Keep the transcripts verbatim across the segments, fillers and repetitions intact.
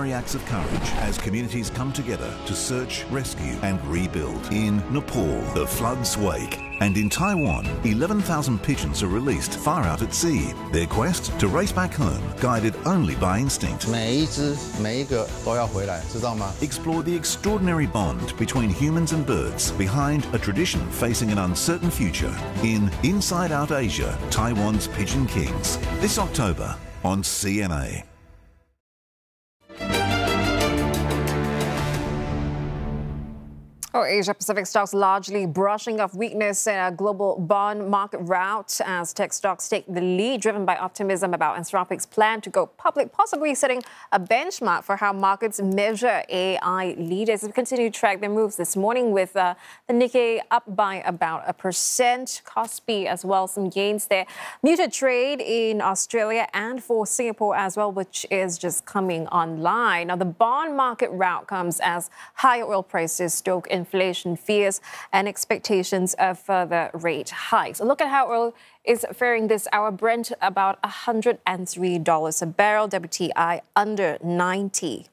extraordinary acts of courage as communities come together to search, rescue and rebuild. In Nepal, the floods wake. And in Taiwan, eleven thousand pigeons are released far out at sea. Their quest to race back home, guided only by instinct. 每一只每一个都要回来，知道吗？ Explore the extraordinary bond between humans and birds behind a tradition facing an uncertain future in Inside Out Asia, Taiwan's Pigeon Kings. This October on C N A. Oh, Asia Pacific stocks largely brushing off weakness in a global bond market rout as tech stocks take the lead, driven by optimism about Anthropic's plan to go public, possibly setting a benchmark for how markets measure A I leaders. We continue to track their moves this morning with uh, the Nikkei up by about a percent, Kospi as well, some gains there. Muted trade in Australia and for Singapore as well, which is just coming online. Now, the bond market rout comes as higher oil prices stoke in inflation fears and expectations of further rate hikes. A look at how oil is faring this hour. Brent about one hundred three dollars a barrel, W T I under ninety.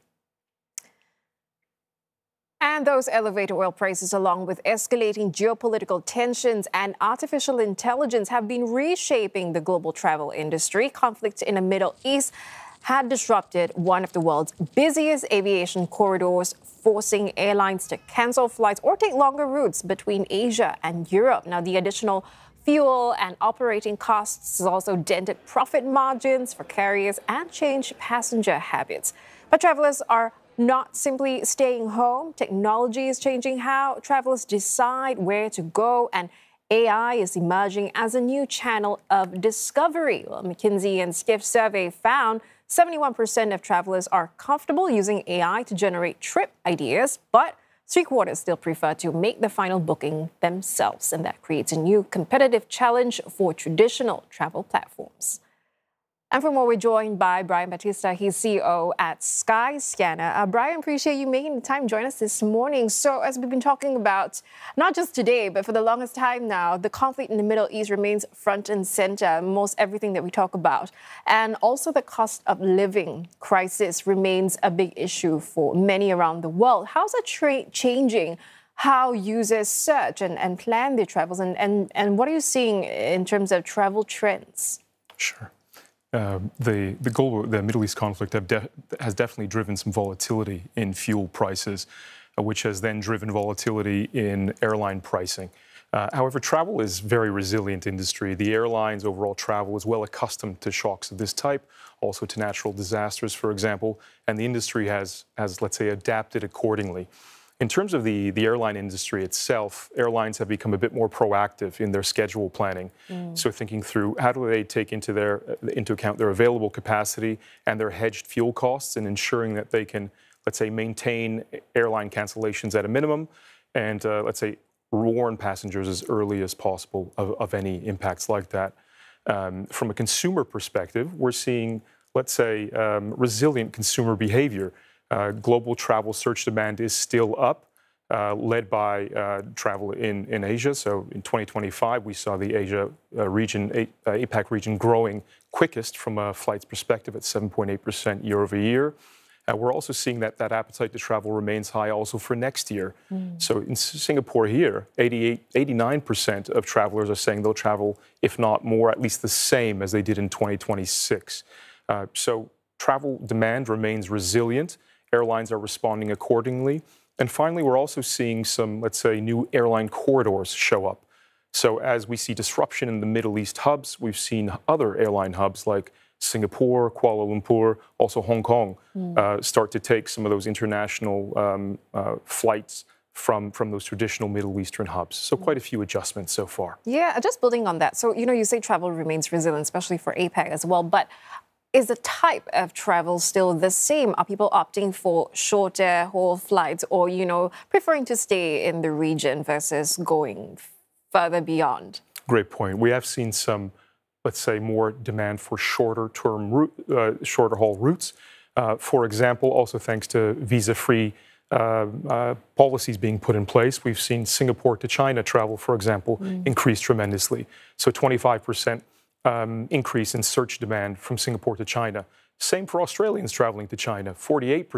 And those elevated oil prices, along with escalating geopolitical tensions and artificial intelligence, have been reshaping the global travel industry. Conflict in the Middle East had disrupted one of the world's busiest aviation corridors, forcing airlines to cancel flights or take longer routes between Asia and Europe. Now, the additional fuel and operating costs has also dented profit margins for carriers and changed passenger habits. But travelers are not simply staying home. Technology is changing how travelers decide where to go, and A I is emerging as a new channel of discovery. Well, McKinsey and Skift survey found seventy-one percent of travelers are comfortable using A I to generate trip ideas, but three-quarters still prefer to make the final booking themselves, and that creates a new competitive challenge for traditional travel platforms. And for more, we're joined by Brian Batista. He's C E O at Skyscanner. Uh, Brian, appreciate you making the time to join us this morning. So as we've been talking about, not just today, but for the longest time now, the conflict in the Middle East remains front and center, most everything that we talk about. And also the cost of living crisis remains a big issue for many around the world. How's that tra- changing how users search and, and plan their travels? And, and, and what are you seeing in terms of travel trends? Sure. Uh, the the global the Middle East conflict have de- has definitely driven some volatility in fuel prices, uh, which has then driven volatility in airline pricing. Uh, however, travel is a very resilient industry. The airlines, overall travel, is well accustomed to shocks of this type, also to natural disasters, for example, and the industry has has let's say adapted accordingly. In terms of the, the airline industry itself, airlines have become a bit more proactive in their schedule planning. Mm. So thinking through how do they take into their into account their available capacity and their hedged fuel costs, and ensuring that they can, let's say, maintain airline cancellations at a minimum, and uh, let's say warn passengers as early as possible of, of any impacts like that. Um, from a consumer perspective, we're seeing, let's say, um, resilient consumer behavior. Uh, global travel search demand is still up, uh, led by uh, travel in, in Asia. So in twenty twenty-five, we saw the Asia uh, region, A- uh, APAC region, growing quickest from a flights perspective at seven point eight percent year over year. Uh, we're also seeing that that appetite to travel remains high also for next year. Mm. So in Singapore here, eighty-eight, eighty-nine percent of travelers are saying they'll travel, if not more, at least the same as they did in twenty twenty-six. Uh, so travel demand remains resilient. Airlines are responding accordingly. And finally, we're also seeing some, let's say, new airline corridors show up. So as we see disruption in the Middle East hubs, we've seen other airline hubs like Singapore, Kuala Lumpur, also Hong Kong, mm. uh, start to take some of those international um, uh, flights from, from those traditional Middle Eastern hubs. So quite a few adjustments so far. Yeah, just building on that. So, you know, you say travel remains resilient, especially for APAC as well, but is the type of travel still the same? Are people opting for shorter haul flights, or, you know, preferring to stay in the region versus going further beyond? Great point. We have seen some, let's say, more demand for shorter term route, uh, shorter haul routes. Uh, for example, also thanks to visa-free uh, uh, policies being put in place, we've seen Singapore to China travel, for example, mm. increase tremendously. So twenty-five percent Um, increase in search demand from Singapore to China. Same for Australians traveling to China, forty-eight percent.